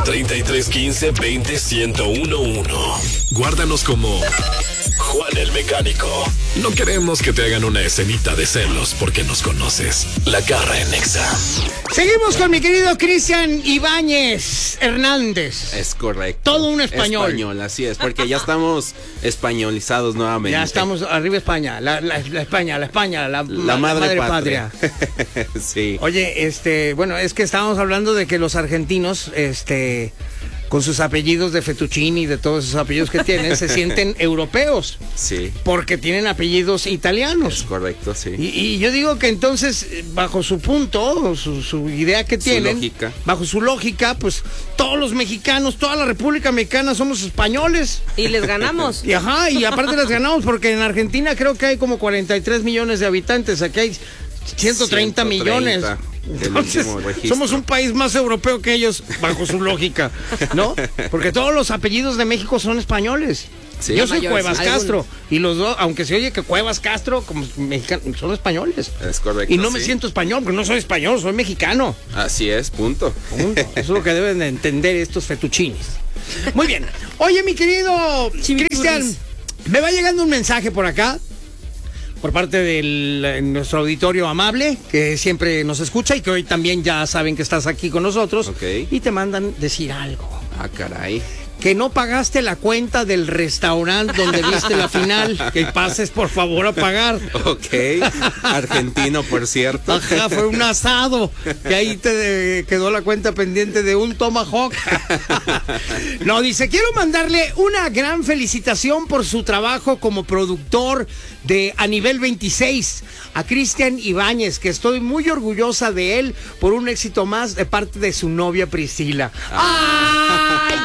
3315-20-1011. Guárdanos como Juan el Mecánico. No queremos que te hagan una escenita de celos porque nos conoces. La Garra en Nexa. Seguimos con mi querido Cristian Ibáñez Hernández. Es correcto. Todo un español. Español, así es, porque ya estamos españolizados nuevamente. Ya estamos arriba España, la España, la madre patria. Sí. Oye, bueno, es que estábamos hablando de que los argentinos, con sus apellidos de Fettuccini y de todos esos apellidos que tienen, se sienten europeos. Sí. Porque tienen apellidos italianos. Es correcto, sí. Y yo digo que entonces, bajo su punto, su idea que tienen, lógica. Bajo su lógica, pues todos los mexicanos, toda la República Mexicana somos españoles. Y les ganamos. Y aparte les ganamos, porque en Argentina creo que hay como 43 millones de habitantes, aquí hay 130 millones. Entonces, somos un país más europeo que ellos, bajo su lógica, ¿no? Porque todos los apellidos de México son españoles. Sí, yo soy Cuevas Castro, y los dos, aunque se oye que Cuevas Castro, como mexicano, son españoles. Es correcto. Y no me siento español, porque no soy español, soy mexicano. Así es, punto. Eso es lo que deben de entender estos fettuccinis. Muy bien. Oye, mi querido Cristian, me va llegando un mensaje por acá, por parte de nuestro auditorio amable, que siempre nos escucha y que hoy también ya saben que estás aquí con nosotros. Okay. Y te mandan decir algo. Ah, caray. Que no pagaste la cuenta del restaurante donde viste la final. Que pases, por favor, a pagar. Ok. Argentino, por cierto. Ajá, fue un asado. Que ahí te quedó la cuenta pendiente de un tomahawk. No, dice, quiero mandarle una gran felicitación por su trabajo como productor de A Nivel 26 a Cristian Ibáñez, que estoy muy orgullosa de él por un éxito más de parte de su novia Priscila. ¡Ay!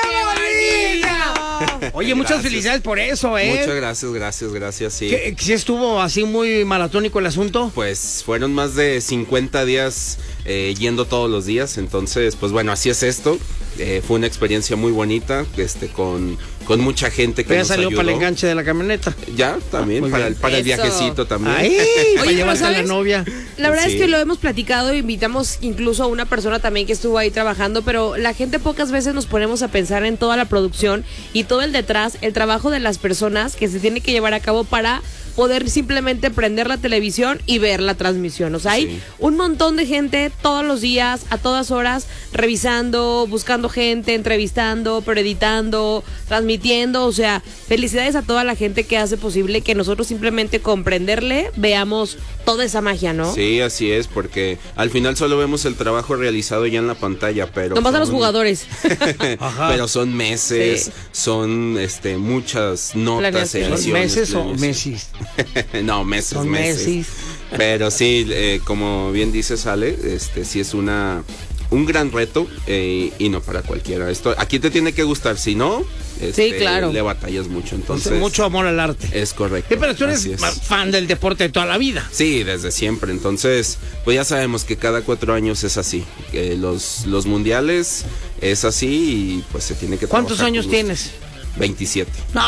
Oye, muchas felicidades por eso, Muchas gracias, sí. ¿Sí estuvo así muy maratónico el asunto? Pues fueron más de 50 días yendo todos los días, entonces, pues bueno, así es esto. Fue una experiencia muy bonita, con mucha gente que ya nos salió ayudó. Para el enganche de la camioneta. Ya, también, para el viajecito también. Ay, para Oye, llevarte a la novia. La verdad Sí. es que lo hemos platicado, invitamos incluso a una persona también que estuvo ahí trabajando, pero la gente pocas veces nos ponemos a pensar en toda la producción y todo el detrás, el trabajo de las personas que se tiene que llevar a cabo para poder simplemente prender la televisión y ver la transmisión. O sea, hay un montón de gente todos los días, a todas horas, revisando, buscando gente, entrevistando, pero editando, transmitiendo. O sea, felicidades a toda la gente que hace posible que nosotros simplemente comprenderle, veamos toda esa magia, ¿no? Sí, así es, porque al final solo vemos el trabajo realizado ya en la pantalla, pero nomás a los jugadores. Pero son meses, son muchas notas, ediciones. ¿Son meses o meses? No, meses, son meses. Pero sí, como bien dices, Ale, sí es un gran reto y no para cualquiera. Aquí te tiene que gustar, si no, sí, claro, le batallas mucho. Entonces, mucho amor al arte. Es correcto. Sí, pero tú eres fan del deporte de toda la vida. Sí, desde siempre. Entonces, pues ya sabemos que cada 4 años es así. Los mundiales es así y pues se tiene que trabajar. ¿Cuántos años tienes? 27. No,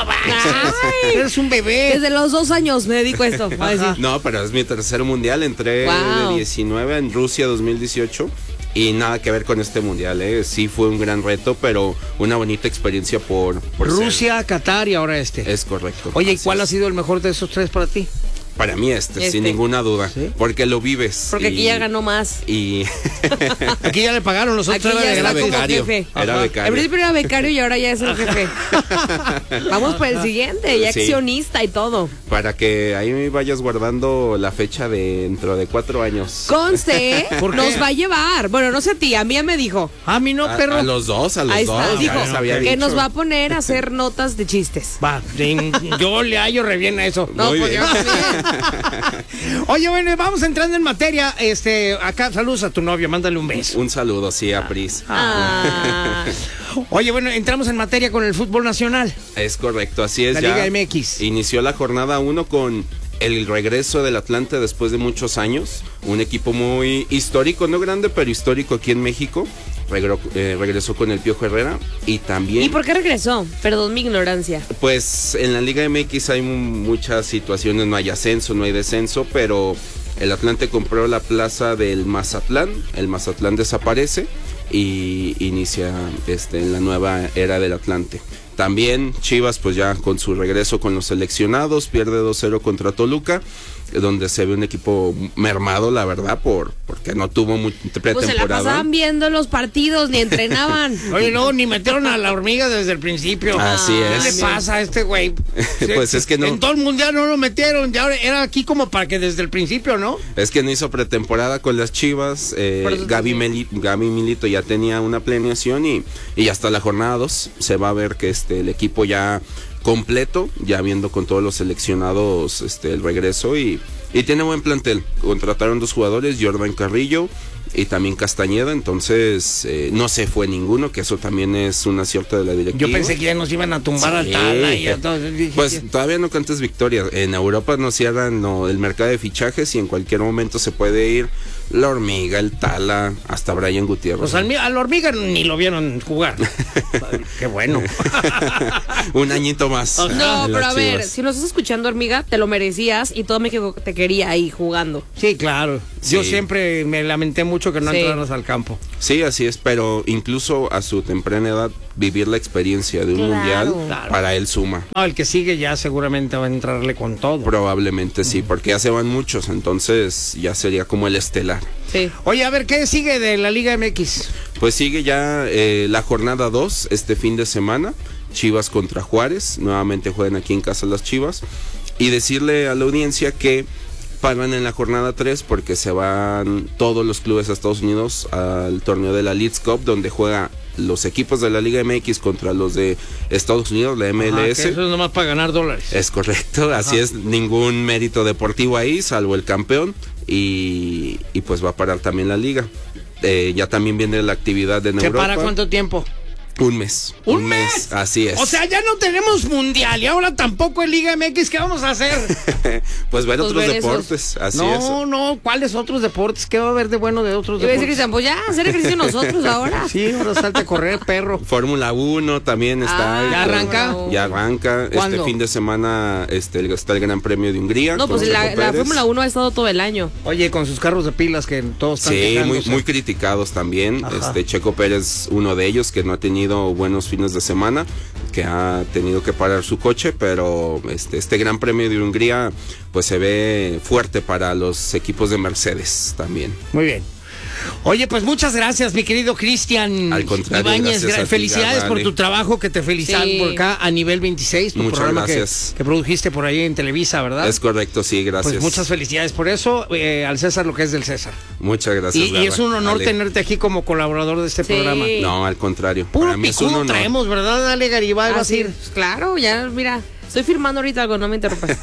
eres un bebé. Desde los 2 años me dedico a esto. No, pero es mi tercer mundial. Entré de 19 en Rusia 2018. Y nada que ver con este mundial, sí fue un gran reto, pero una bonita experiencia por Rusia, Qatar y ahora Es correcto. Oye, ¿y cuál ha sido el mejor de esos 3 para ti? Para mí sin ninguna duda, ¿sí? Porque lo vives. Porque aquí ya ganó más. Y aquí ya le pagaron, los otros era becario. Era becario. Al principio era becario y ahora ya es el jefe. Vamos por el siguiente, ya accionista y todo. Para que ahí vayas guardando la fecha de dentro de 4 años. Conste, nos va a llevar. Bueno, no sé a ti, a mí ya me dijo. A mí no, perro. A los dos. Ahí está, dijo que nos va a dicho. poner a hacer notas de chistes. Va, yo le hallo re bien a eso. No, pues yo también. Oye, bueno, vamos entrando en materia. Acá, saludos a tu novia, mándale un beso. Un saludo, sí, a Pris. Oye, bueno, entramos en materia con el fútbol nacional. Es correcto, así es. La ya Liga MX. Inició la jornada 1 con el regreso del Atlante después de muchos años. Un equipo muy histórico, no grande, pero histórico aquí en México. Regresó con el Piojo Herrera y también... ¿Y por qué regresó? Perdón mi ignorancia. Pues en la Liga MX hay muchas situaciones, no hay ascenso, no hay descenso, pero el Atlante compró la plaza del Mazatlán, el Mazatlán desaparece y inicia en la nueva era del Atlante. También Chivas, pues ya con su regreso con los seleccionados, pierde 2-0 contra Toluca, donde se ve un equipo mermado, la verdad, porque no tuvo mucha pretemporada. Pues se la pasaban viendo los partidos, ni entrenaban. Oye, no, ni metieron a la hormiga desde el principio. Así es. ¿Qué le pasa a este güey? Pues es que no. En todo el mundial no lo metieron, ya era aquí como para que desde el principio, ¿no? Es que no hizo pretemporada con las Chivas. Gaby Milito ya tenía una planeación y hasta la jornada 2 se va a ver que el equipo ya completo, ya viendo con todos los seleccionados el regreso y tiene buen plantel. Contrataron 2 jugadores, Jordan Carrillo y también Castañeda, entonces no se fue ninguno, que eso también es un acierto de la directiva. Yo pensé que ya nos iban a tumbar al Tala y entonces dije, pues todavía no cantes victoria. En Europa no cierran el mercado de fichajes y en cualquier momento se puede ir la hormiga, el Tala, hasta Brian Gutiérrez. Pues a la hormiga ni lo vieron jugar. Qué bueno. Un añito más. No, pero a ver, si nos estás escuchando, hormiga, te lo merecías y todo México te quería ahí jugando. Sí, claro. Sí. Yo siempre me lamenté mucho que no Sí. entraras al campo. Sí, así es, pero incluso a su temprana edad vivir la experiencia de un mundial, Claro. para él suma. No, el que sigue ya seguramente va a entrarle con todo. Probablemente sí, porque ya se van muchos, entonces ya sería como el estelar. Sí. Oye, a ver, ¿qué sigue de la Liga MX? Pues sigue ya la jornada 2 este fin de semana. Chivas contra Juárez, nuevamente juegan aquí en casa las Chivas. Y decirle a la audiencia que paran en la jornada 3 porque se van todos los clubes a Estados Unidos al torneo de la Leagues Cup, donde juega los equipos de la Liga MX contra los de Estados Unidos, la MLS. Que eso es nomás para ganar dólares. Es correcto, así es, ningún mérito deportivo ahí, salvo el campeón, y pues va a parar también la liga. Ya también viene la actividad en ¿Se Europa. para cuánto tiempo? Un mes. ¿Un mes? Así es. O sea, ya no tenemos mundial y ahora tampoco en Liga MX. ¿Qué vamos a hacer? pues ver Pues otros ver deportes, así es. No, ¿cuáles otros deportes? ¿Qué va a haber de bueno de otros Yo iba a decir, deportes? Cristian, pues ya, hacer ejercicio nosotros ahora. Sí, ahora salte a correr, perro. Fórmula 1 también está. ¿ya arranca? Ya arranca. ¿Cuándo? Este fin de semana está el Gran Premio de Hungría. No, con pues Checo la Pérez. Fórmula 1 ha estado todo el año. Oye, con sus carros de pilas que todos están Sí, quejándose. muy criticados también. Ajá. Checo Pérez, uno de ellos, que no ha tenido buenos fines de semana, que ha tenido que parar su coche, pero este Gran Premio de Hungría pues se ve fuerte para los equipos de Mercedes también. Muy bien. Oye, pues muchas gracias, mi querido Cristian Al contrario, Ibáñez. gracias a ti, Felicidades por Garrani. tu trabajo, que te felicitan Sí. por acá a nivel 26, tu Muchas programa gracias. que produjiste por ahí en Televisa, ¿verdad? Es correcto, sí, gracias. Pues muchas felicidades por eso, al César lo que es del César. Muchas gracias. Y es un honor Ale. tenerte aquí como colaborador de este Sí. programa. No, al contrario. Puro Para mí es un picudo honor. traemos, ¿verdad? Dale, Garibay, va a Así, ir. pues, claro, ya, mira, estoy firmando ahorita algo, no me interrumpas.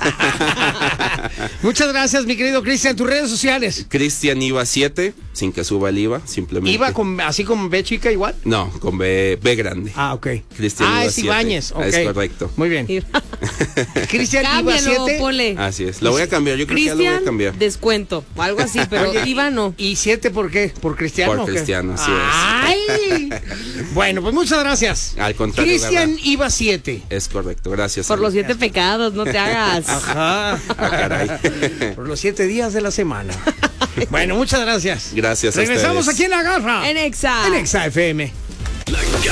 Muchas gracias, mi querido Cristian. Tus redes sociales. Cristian IVA 7, sin que suba el IVA, simplemente. ¿Iba así como B chica igual? No, con B grande. Ah, ok. Cristian Iba es 7. Ibáñez, ok. Es correcto. Muy bien. Cristian Iba Cámbialo, 7. Pole. Así es. Lo voy a cambiar, yo creo que ya lo voy a Cristian, cambiar. descuento, o algo así, pero Oye, Iba no. ¿Y 7 por qué? ¿Por Cristiano? Por o qué? Cristiano, así ¡Ay! Bueno, pues muchas gracias. Al contrario, Cristian Garra. Iba 7. Es correcto, gracias. Por Ale. los 7 pecados, no te hagas. Ajá. Ah, caray. Por los 7 días de la semana. Bueno, muchas gracias. Gracias a Regresamos ustedes. aquí en La Garra. En Exa. En Exa FM. La